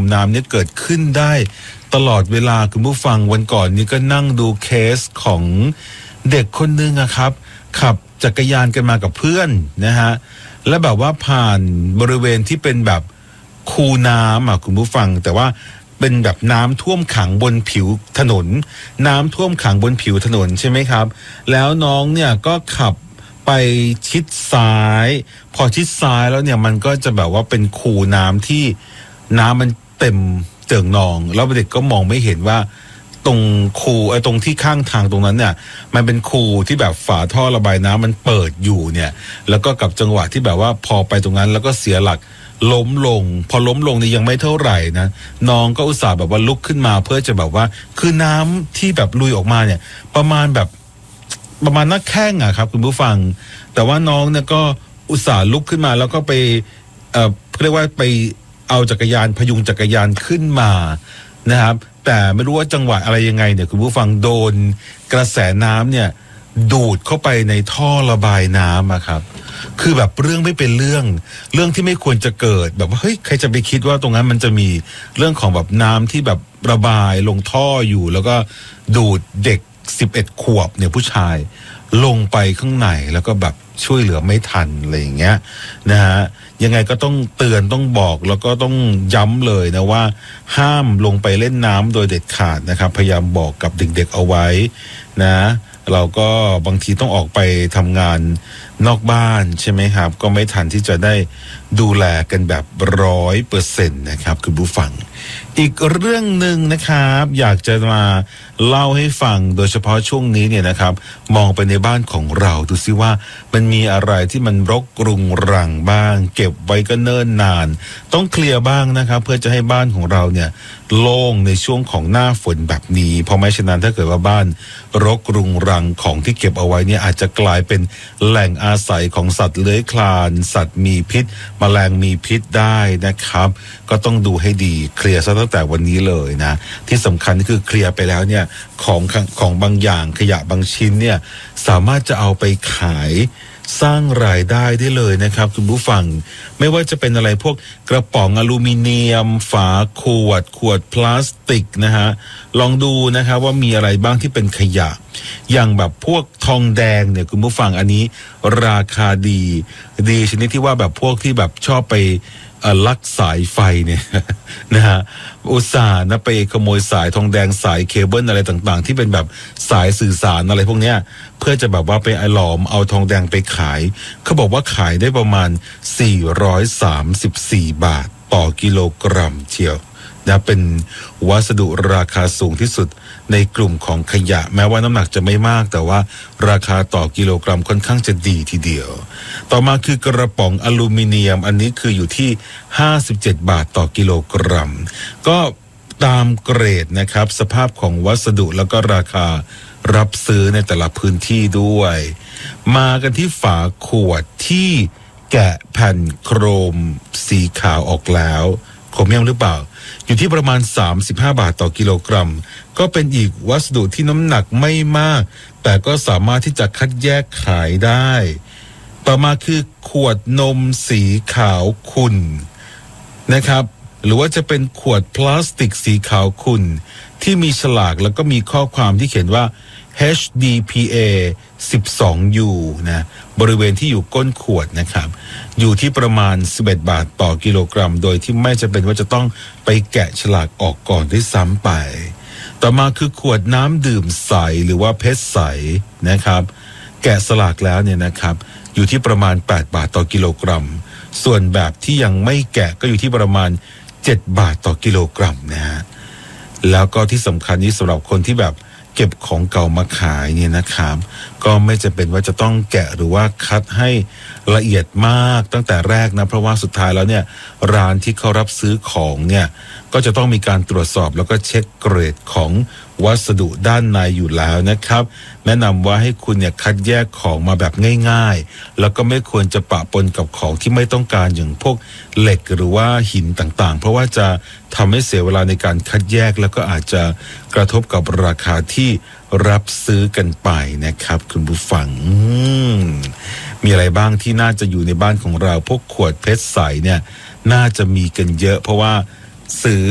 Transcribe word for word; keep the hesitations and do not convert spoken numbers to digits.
มน้ำเนี่ยเกิดขึ้นได้ตลอดเวลาคุณผู้ฟังวันก่อนนี้ก็นั่งดูเคสของเด็กคนนึงอะครับขับจักรยานกันมากับเพื่อนนะฮะและแบบว่าผ่านบริเวณที่เป็นแบบคูน้ำอ่ะคุณผู้ฟังแต่ว่าเป็นแบบน้ำท่วมขังบนผิวถนนน้ำท่วมขังบนผิวถนนใช่ไหมครับแล้วน้องเนี่ยก็ขับไปชิดซ้ายพอชิดซ้ายแล้วเนี่ยมันก็จะแบบว่าเป็นคูน้ำที่น้ำมันเต็มเจิ่งนองแล้วเด็กก็มองไม่เห็นว่าตรงคูไอ้ตรงที่ข้างทางตรงนั้นเนี่ยมันเป็นคูที่แบบฝาท่อระบายน้ำมันเปิดอยู่เนี่ยแล้วก็กับจังหวะที่แบบว่าพอไปตรงนั้นแล้วก็เสียหลักล้มลงพอล้มลงนี่ยังไม่เท่าไหร่นะน้องก็อุตส่าห์แบบว่าลุกขึ้นมาเพื่อจะแบบว่าคือน้ำที่แบบลุยออกมาเนี่ยประมาณแบบประมาณหน้าแข้งอะครับคุณผู้ฟังแต่ว่าน้องเนี่ยก็อุตส่าห์ลุกขึ้นมาแล้วก็ไปเอ่อเรียกว่าไปเอาจักรยานพยุงจักรยานขึ้นมานะครับแต่ไม่รู้ว่าจังหวะอะไรยังไงเนี่ยคุณผู้ฟังโดนกระแสน้ำเนี่ยดูดเข้าไปในท่อระบายน้ำอะครับคือแบบเรื่องไม่เป็นเรื่องเรื่องที่ไม่ควรจะเกิดแบบว่าเฮ้ยใครจะไปคิดว่าตรงนั้นมันจะมีเรื่องของแบบน้ำที่แบบระบายลงท่ออยู่แล้วก็ดูดเด็กสิบเอ็ดขวบเนี่ยผู้ชายลงไปข้างในแล้วก็แบบช่วยเหลือไม่ทันอะไรอย่างเงี้ยนะฮะยังไงก็ต้องเตือนต้องบอกแล้วก็ต้องย้ำเลยนะว่าห้ามลงไปเล่นน้ำโดยเด็ดขาดนะครับพยายามบอกกับเด็กๆเอาไว้นะเราก็บางทีต้องออกไปทำงานนอกบ้านใช่ไหมครับก็ไม่ทันที่จะได้ดูแลกันแบบร้อยเปอร์เซ็นต์นะครับคุณผู้ฟังอีกเรื่องหนึ่งนะครับอยากจะมาเล่าให้ฟังโดยเฉพาะช่วงนี้เนี่ยนะครับมองไปในบ้านของเราดูซิว่ามันมีอะไรที่มันรกรุงรังบ้างเก็บไว้ก็เนิ่นนานต้องเคลียร์บ้างนะครับเพื่อจะให้บ้านของเราเนี่ยโล่งในช่วงของหน้าฝนแบบนี้เพราะไม่เช่นนั้นถ้าเกิดว่าบ้านรกรุงรังของที่เก็บเอาไว้เนี่ยอาจจะกลายเป็นแหล่งอาศัยของสัตว์เลื้อยคลานสัตว์มีพิษแมลงมีพิษได้นะครับก็ต้องดูให้ดีเคลียร์ซะตั้งแต่วันนี้เลยนะที่สำคัญคือเคลียร์ไปแล้วเนี่ยของของบางอย่างขยะบางชิ้นเนี่ยสามารถจะเอาไปขายสร้างรายได้ได้เลยนะครับคุณผู้ฟังไม่ว่าจะเป็นอะไรพวกกระป๋องอลูมิเนียมฝาขวดขวดพลาสติกนะฮะลองดูนะครับว่ามีอะไรบ้างที่เป็นขยะอย่างแบบพวกทองแดงเนี่ยคุณผู้ฟังอันนี้ราคาดีดีชนิดที่ว่าแบบพวกที่แบบชอบไปลักสายไฟเนี่ยนะฮะอุตส่าห์นะไปขโมยสายทองแดงสายเคเบิลอะไรต่างๆที่เป็นแบบสายสื่อสารอะไรพวกเนี้ยเพื่อจะแบบว่าไปหลอมเอาทองแดงไปขายเขาบอกว่าขายได้ประมาณสี่ร้อยสามสิบสี่บาทต่อกิโลกรัมเชียวนะเป็นวัสดุราคาสูงที่สุดในกลุ่มของขยะแม้ว่าน้ำหนักจะไม่มากแต่ว่าราคาต่อกิโลกรัมค่อนข้างจะดีทีเดียวต่อมาคือกระป๋องอลูมิเนียมอันนี้คืออยู่ที่ห้าสิบเจ็ดบาทต่อกิโลกรัมก็ตามเกรดนะครับสภาพของวัสดุแล้วก็ราคารับซื้อในแต่ละพื้นที่ด้วยมากันที่ฝาขวดที่แกะแผ่นโครมสีขาวออกแล้วโครเมียมหรือเปล่าอยู่ที่ประมาณสามสิบห้าบาทต่อกิโลกรัมก็เป็นอีกวัสดุที่น้ำหนักไม่มากแต่ก็สามารถที่จะคัดแยกขายได้ต่อมาคือขวดนมสีขาวขุ่นนะครับหรือว่าจะเป็นขวดพลาสติกสีขาวขุ่นที่มีฉลากแล้วก็มีข้อความที่เขียนว่า เอช ดี พี เอ สิบสอง ยู นะบริเวณที่อยู่ก้นขวดนะครับอยู่ที่ประมาณสิบเอ็ดบาทต่อกิโลกรัมโดยที่ไม่จำเป็นว่าจะต้องไปแกะฉลากออกก่อนด้วยซ้ำไปต่อมาคือขวดน้ำดื่มใสหรือว่าเพชรใสนะครับแกะสลักแล้วเนี่ยนะครับอยู่ที่ประมาณแปดบาทต่อกิโลกรัมส่วนแบบที่ยังไม่แกะก็อยู่ที่ประมาณเจ็ดบาทต่อกิโลกรัมนะฮะแล้วก็ที่สำคัญนี้สำหรับคนที่แบบเก็บของเก่ามาขายเนี่ยนะครับก็ไม่จำเป็นว่าจะต้องแกะหรือว่าคัดให้ละเอียดมากตั้งแต่แรกนะเพราะว่าสุดท้ายแล้วเนี่ยร้านที่เขารับซื้อของเนี่ยก็จะต้องมีการตรวจสอบแล้วก็เช็คเกรดของวัสดุด้านในอยู่แล้วนะครับแนะนำว่าให้คุณเนี่ยคัดแยกของมาแบบง่ายๆแล้วก็ไม่ควรจะปะปนกับของที่ไม่ต้องการอย่างพวกเหล็กหรือว่าหินต่างๆเพราะว่าจะทำให้เสียเวลาในการคัดแยกแล้วก็อาจจะกระทบกับราคาที่รับซื้อกันไปนะครับคุณผู้ฟังมีอะไรบ้างที่น่าจะอยู่ในบ้านของเราพวกขวดเพชรใสเนี่ยน่าจะมีกันเยอะเพราะว่าซื้อ